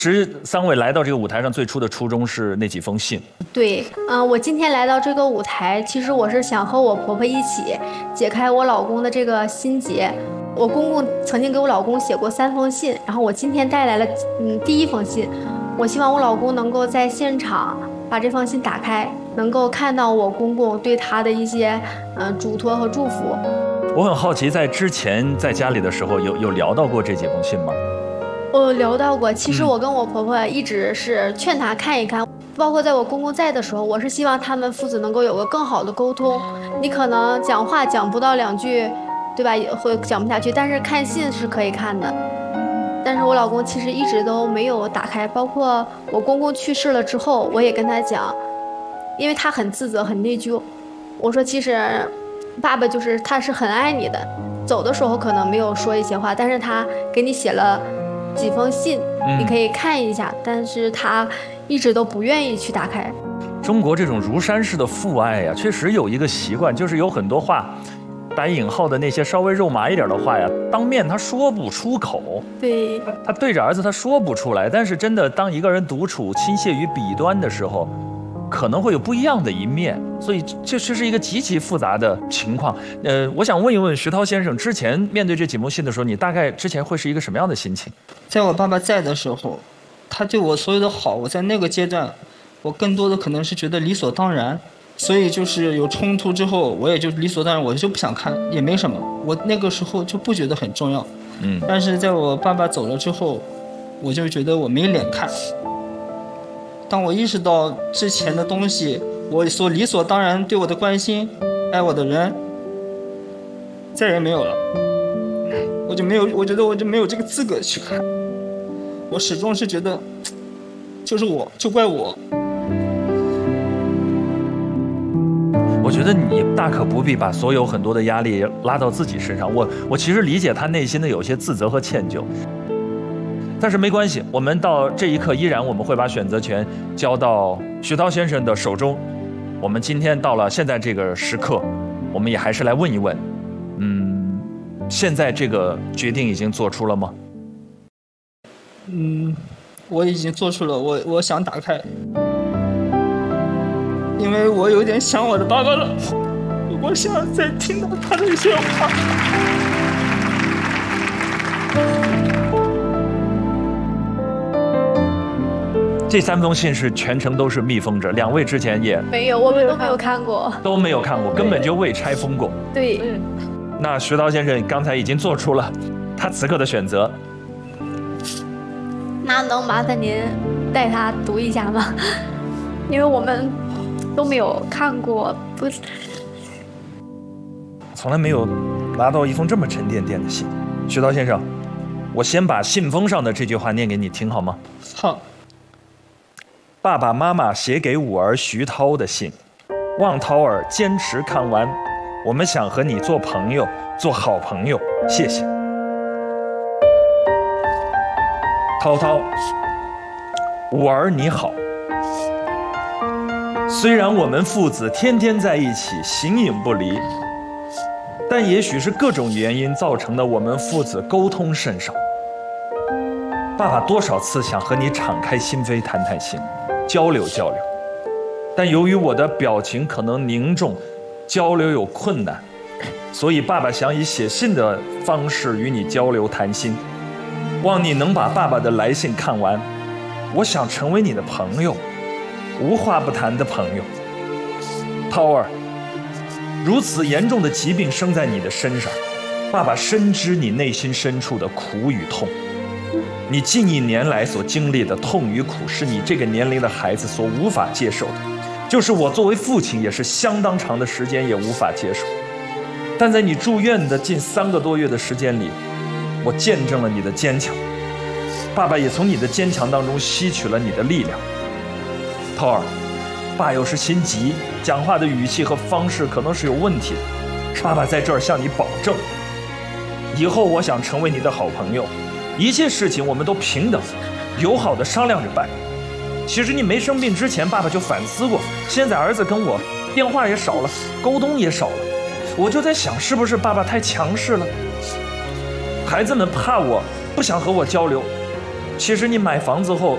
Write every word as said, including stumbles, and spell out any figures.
其实三位来到这个舞台上最初的初衷是那几封信。 对，嗯、呃，我今天来到这个舞台，其实我是想和我婆婆一起解开我老公的这个心结。我公公曾经给我老公写过三封信，然后我今天带来了嗯第一封信。我希望我老公能够在现场把这封信打开，能够看到我公公对他的一些嗯、呃、嘱托和祝福。 我很好奇，在之前在家里的时候有有聊到过这几封信吗？ 我聊到过，其实我跟我婆婆一直是劝她看一看，包括在我公公在的时候，我是希望他们父子能够有个更好的沟通。你可能讲话讲不到两句，对吧？也会讲不下去，但是看信是可以看的。但是我老公其实一直都没有打开，包括我公公去世了之后，我也跟他讲，因为他很自责、很内疚。我说，其实爸爸就是他是很爱你的，走的时候可能没有说一些话，但是他给你写了几封信，你可以看一下，但是他一直都不愿意去打开。 中国这种如山式的父爱呀，确实有一个习惯，就是有很多话，打引号的那些稍微肉麻一点的话呀，当面他说不出口。 对， 他对着儿子他说不出来，但是真的当一个人独处倾泻于笔端的时候，可能会有不一样的一面，所以这这是一个极其复杂的情况。呃，我想问一问徐涛先生，之前面对这几封信的时候，你大概之前会是一个什么样的心情？ 在我爸爸在的时候，他对我所有的好，我在那个阶段，我更多的可能是觉得理所当然，所以就是有冲突之后，我也就理所当然，我就不想看，也没什么，我那个时候就不觉得很重要。嗯，但是在我爸爸走了之后，我就觉得我没脸看。当我意识到之前的东西，我所理所当然对我的关心、爱我的人，再也没有了，我就没有，我觉得我就没有这个资格去看。我始终是觉得，就是我，就怪我。 我觉得你大可不必把所有很多的压力拉到自己身上。我我其实理解他内心的有些自责和歉疚。但是没关系，我们到这一刻依然我们会把选择权交到徐涛先生的手中。我们今天到了现在这个时刻，我们也还是来问一问，嗯，现在这个决定已经做出了吗？ 嗯，我已经做出了，我我想打开，因为我有点想我的爸爸了，我想再听到他的一些话。 这三封信是全程都是密封着，两位之前也没有，我们都没有看过， 都没有看过，根本就未拆封过。 对。 那徐涛先生刚才已经做出了他此刻的选择， 那能麻烦您带他读一下吗？因为我们都没有看过，不， 从来没有拿到一封这么沉甸甸的信。徐涛先生，我先把信封上的这句话念给你听好吗？ 好。 爸爸妈妈写给五儿徐涛的信，望涛儿坚持看完，我们想和你做朋友，做好朋友，谢谢。涛涛，五儿你好，虽然我们父子天天在一起，形影不离，但也许是各种原因造成的我们父子沟通甚少。爸爸多少次想和你敞开心扉谈谈心，交流交流，但由于我的表情可能凝重，交流有困难，所以爸爸想以写信的方式与你交流谈心，望你能把爸爸的来信看完。我想成为你的朋友，无话不谈的朋友。涛儿，如此严重的疾病生在你的身上，爸爸深知你内心深处的苦与痛。你近一年来所经历的痛与苦，是你这个年龄的孩子所无法接受的，就是我作为父亲也是相当长的时间也无法接受。但在你住院的近三个多月的时间里，我见证了你的坚强，爸爸也从你的坚强当中吸取了你的力量。涛儿，爸有时心急，讲话的语气和方式可能是有问题的，爸爸在这儿向你保证，以后我想成为你的好朋友，一切事情我们都平等友好的商量着办。其实你没生病之前，爸爸就反思过，现在儿子跟我电话也少了，沟通也少了，我就在想，是不是爸爸太强势了，孩子们怕我，不想和我交流。其实你买房子后